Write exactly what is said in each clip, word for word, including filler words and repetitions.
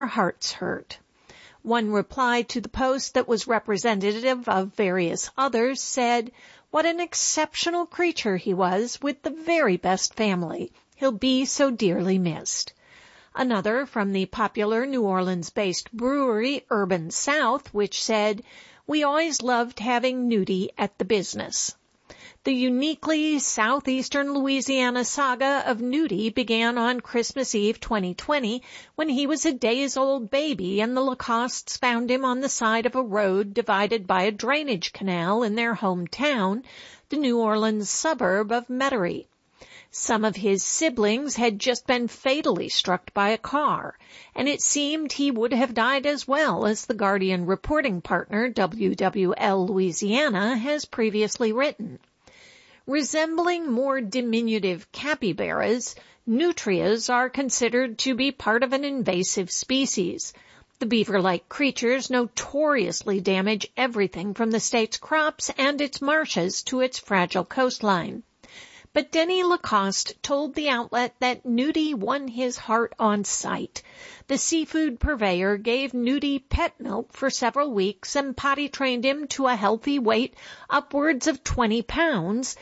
hearts hurt. One reply to the post that was representative of various others said, "What an exceptional creature he was, with the very best family. He'll be so dearly missed." Another from the popular New Orleans-based brewery Urban South, which said, "We always loved having Nudie at the business." The uniquely southeastern Louisiana saga of Nudie began on Christmas Eve twenty twenty when he was a days-old baby and the Lacostes found him on the side of a road divided by a drainage canal in their hometown, the New Orleans suburb of Metairie. Some of his siblings had just been fatally struck by a car, and it seemed he would have died as well, as the Guardian reporting partner W W L Louisiana has previously written. Resembling more diminutive capybaras, nutrias are considered to be part of an invasive species. The beaver-like creatures notoriously damage everything from the state's crops and its marshes to its fragile coastline. But Denny Lacoste told the outlet that Nudie won his heart on sight. The seafood purveyor gave Nudie pet milk for several weeks and potty-trained him to a healthy weight upwards of twenty pounds,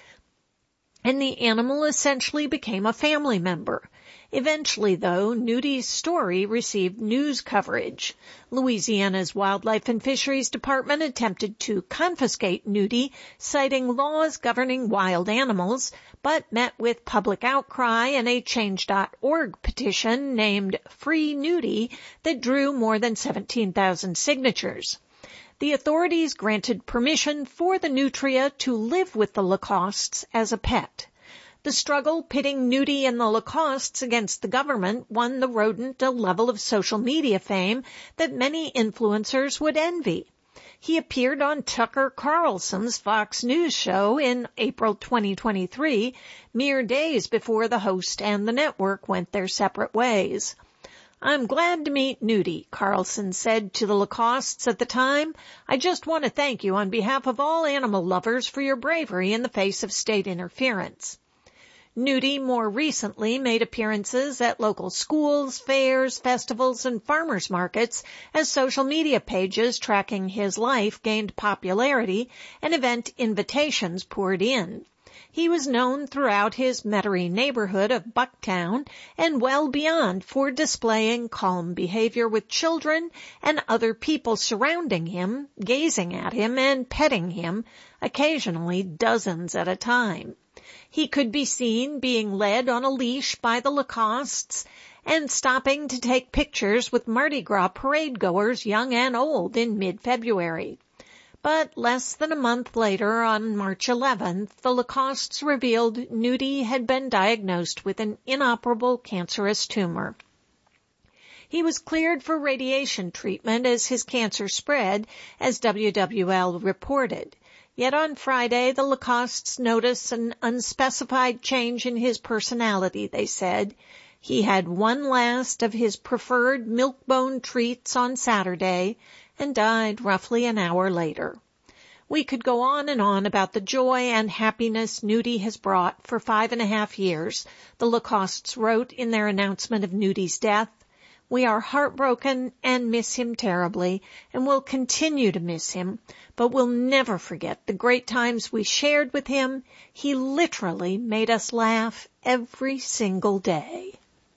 and the animal essentially became a family member. Eventually, though, Nudie's story received news coverage. Louisiana's Wildlife and Fisheries Department attempted to confiscate Nudie, citing laws governing wild animals, but met with public outcry and a change dot org petition named Free Nudie that drew more than seventeen thousand signatures. The authorities granted permission for the nutria to live with the Lacostes as a pet. The struggle pitting Nudie and the Lacostes against the government won the rodent a level of social media fame that many influencers would envy. He appeared on Tucker Carlson's Fox News show in April twenty twenty-three, mere days before the host and the network went their separate ways. "I'm glad to meet Nudie," Carlson said to the Lacostes at the time. "I just want to thank you on behalf of all animal lovers for your bravery in the face of state interference." Nudie more recently made appearances at local schools, fairs, festivals, and farmers markets as social media pages tracking his life gained popularity and event invitations poured in. He was known throughout his Metairie neighborhood of Bucktown and well beyond for displaying calm behavior with children and other people surrounding him, gazing at him and petting him, occasionally dozens at a time. He could be seen being led on a leash by the Lacostes and stopping to take pictures with Mardi Gras parade goers young and old in mid-February. But less than a month later, on March eleventh, the Lacostes revealed Nudie had been diagnosed with an inoperable cancerous tumor. He was cleared for radiation treatment as his cancer spread, as W W L reported. Yet on Friday, the Lacostes noticed an unspecified change in his personality, they said. He had one last of his preferred milk-bone treats on Saturday and died roughly an hour later. We could go on and on about the joy and happiness Nudie has brought for five and a half years, the Lacostes wrote in their announcement of Nudie's death. We are heartbroken and miss him terribly and will continue to miss him, but we'll never forget the great times we shared with him. He literally made us laugh every single day.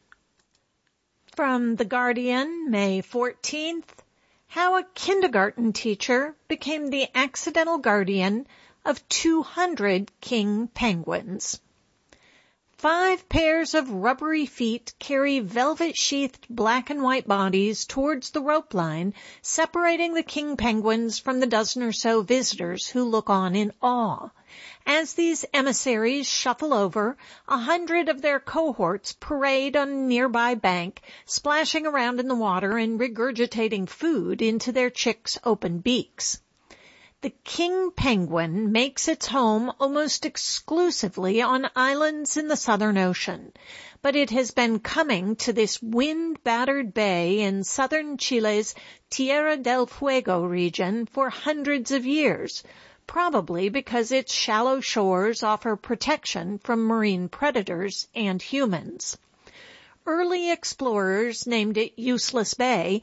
From The Guardian, May fourteenth, how a kindergarten teacher became the accidental guardian of two hundred king penguins. Five pairs of rubbery feet carry velvet-sheathed black and white bodies towards the rope line, separating the king penguins from the dozen or so visitors who look on in awe. As these emissaries shuffle over, a hundred of their cohorts parade on a nearby bank, splashing around in the water and regurgitating food into their chicks' open beaks. The king penguin makes its home almost exclusively on islands in the Southern Ocean, but it has been coming to this wind-battered bay in southern Chile's Tierra del Fuego region for hundreds of years, probably because its shallow shores offer protection from marine predators and humans. Early explorers named it Useless Bay